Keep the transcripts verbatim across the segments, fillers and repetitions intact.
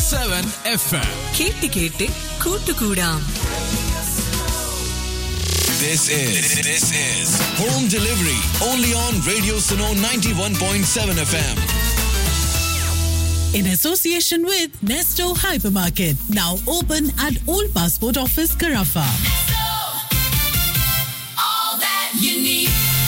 seven F M. കേട്ട് കേട്ട് കൂട്ടുകൂടാം. This is this is home delivery only on Radio Suno ninety-one point seven F M. In association with Nesto Hypermarket, now open at Old Passport Office, Carafa. All that you need.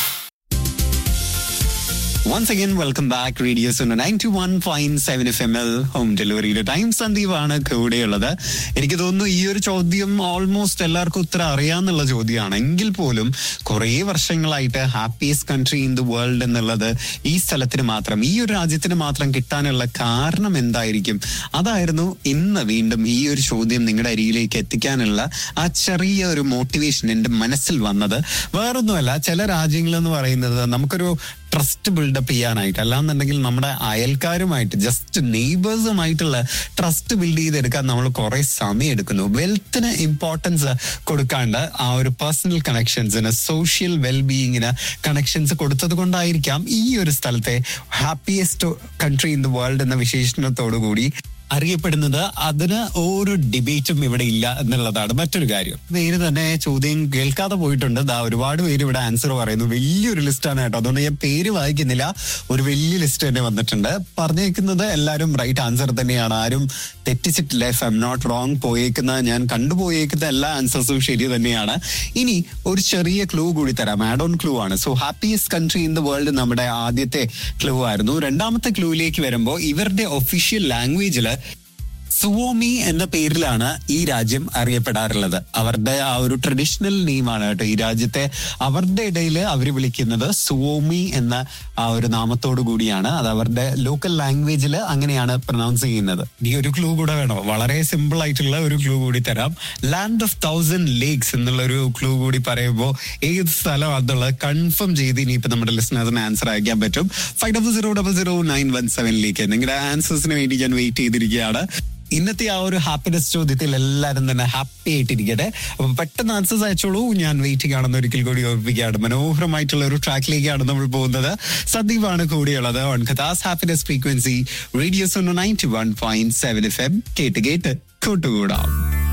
Once again, welcome back. Radio Suno ninety-one point seven F M L home delivery. Time സന്ദീപാണ് കൂടെയുള്ളത്. എനിക്ക് തോന്നുന്നു ഈ ഒരു ചോദ്യം almost എല്ലാവർക്കും ഉത്തരം അറിയാന്നുള്ള ചോദ്യമാണ്. എങ്കിൽ പോലും കുറേ വർഷങ്ങളായിട്ട് happiest country in the world എന്നുള്ളത് ഈ സ്ഥലത്തിന് മാത്രം, ഈ ഒരു രാജ്യത്തിന് മാത്രം കിട്ടാനുള്ള കാരണം എന്തായിരിക്കും? അതായിരുന്നു ഇന്ന് വീണ്ടും ഈ ഒരു ചോദ്യം നിങ്ങളുടെ അരികിലേക്ക് എത്തിക്കാനുള്ള ആ ചെറിയ ഒരു മോട്ടിവേഷൻ എൻ്റെ മനസ്സിൽ വന്നത്. വേറൊന്നുമല്ല, ചില രാജ്യങ്ങൾ എന്ന് പറയുന്നത് നമുക്കൊരു ട്രസ്റ്റ് ബിൽഡപ്പ് ചെയ്യാനായിട്ട്, അല്ലാന്നുണ്ടെങ്കിൽ നമ്മുടെ അയൽക്കാരുമായിട്ട്, ജസ്റ്റ് നെയ്ബേഴ്സുമായിട്ടുള്ള ട്രസ്റ്റ് ബിൽഡ് ചെയ്തെടുക്കാൻ നമ്മൾ കുറെ സമയം എടുക്കുന്നു. വെൽത്തിന് ഇമ്പോർട്ടൻസ് കൊടുക്കാണ്ട് ആ ഒരു പേഴ്സണൽ കണക്ഷൻസിന്, സോഷ്യൽ വെൽബീയിങ്ങിന് കണക്ഷൻസ് കൊടുത്തത് കൊണ്ടായിരിക്കാം ഈ ഒരു സ്ഥലത്തെ happiest country in the world എന്ന വിശേഷണത്തോടു കൂടി അറിയപ്പെടുന്നത്. അതിന് ഒരു ഡിബേറ്റും ഇവിടെ ഇല്ല എന്നുള്ളതാണ് മറ്റൊരു കാര്യം. പേര് തന്നെ ചോദ്യം കേൾക്കാതെ പോയിട്ടുണ്ട്. ദാ ഒരുപാട് പേര് ഇവിടെ ആൻസർ പറയുന്നു. വലിയൊരു ലിസ്റ്റാണ് കേട്ടോ, അതുകൊണ്ട് ഞാൻ പേര് വായിക്കുന്നില്ല. ഒരു വലിയ ലിസ്റ്റ് തന്നെ വന്നിട്ടുണ്ട്. പറഞ്ഞേക്കുന്നത് എല്ലാവരും റൈറ്റ് ആൻസർ തന്നെയാണ്, ആരും തെറ്റിച്ചിട്ടില്ല. If I am not wrong, പോയേക്കുന്ന ഞാൻ കണ്ടുപോയേക്കുന്ന എല്ലാ ആൻസേഴ്സും ശരി തന്നെയാണ്. ഇനി ഒരു ചെറിയ ക്ലൂ കൂടി തരാം, ആഡ് ഓൺ ക്ലൂ ആണ്. So happiest country in the world നമ്മുടെ ആദ്യത്തെ ക്ലൂ ആയിരുന്നു. രണ്ടാമത്തെ ക്ലൂയിലേക്ക് വരുമ്പോൾ ഇവരുടെ ഒഫീഷ്യൽ ലാംഗ്വേജില് സുവോമി എന്ന പേരിലാണ് ഈ രാജ്യം അറിയപ്പെടാറുള്ളത്. അവരുടെ ആ ഒരു ട്രഡീഷണൽ നെയിമാണ് കേട്ടോ ഈ രാജ്യത്തെ. അവരുടെ ഇടയിൽ അവർ വിളിക്കുന്നത് സുവോമി എന്ന ആ ഒരു നാമത്തോടു കൂടിയാണ്. അത് അവരുടെ ലോക്കൽ ലാംഗ്വേജിൽ അങ്ങനെയാണ് പ്രൊനൗൺസ് ചെയ്യുന്നത്. ഈ ഒരു ക്ലൂ കൂടെ വേണോ? വളരെ സിമ്പിൾ ആയിട്ടുള്ള ഒരു ക്ലൂ കൂടി തരാം. ലാൻഡ് ഓഫ് തൗസൻഡ് ലേക്സ് എന്നുള്ള ഒരു ക്ലൂ കൂടി പറയുമ്പോൾ ഏത് സ്ഥലം അതുള്ളത് കൺഫേം ചെയ്ത് ഇനിയിപ്പോ നമ്മുടെ ലിസണേഴ്സിന് ആൻസർ അയക്കാൻ പറ്റും. Five double zero double zero nine one സെവനിലേക്ക് നിങ്ങളുടെ ആൻസേഴ്സിന് വേണ്ടി ഞാൻ വെയിറ്റ് ചെയ്തിരിക്കുകയാണ്. ഇന്നത്തെ ആ ഒരു ഹാപ്പിനെസ് ചോദ്യത്തിൽ എല്ലാവരും തന്നെ ഹാപ്പി ആയിട്ടിരിക്കട്ടെ. അപ്പൊ പെട്ടെന്ന് ആൻസേഴ്സ് അയച്ചോളൂ, ഞാൻ വെയിറ്റിംഗ് ആണെന്ന് ഒരിക്കൽ കൂടി ഓർപ്പിക്കുകയാണ്. മനോഹരമായിട്ടുള്ള ഒരു ട്രാക്കിലേക്കാണ് നമ്മൾ പോകുന്നത്. സന്ദീപാണ് കൂടിയുള്ളത് on കഥാസ് happiness frequency radio Suno ninety one point seven F M. കേട്ട് കേട്ട് കൂട്ടുകൂടാം.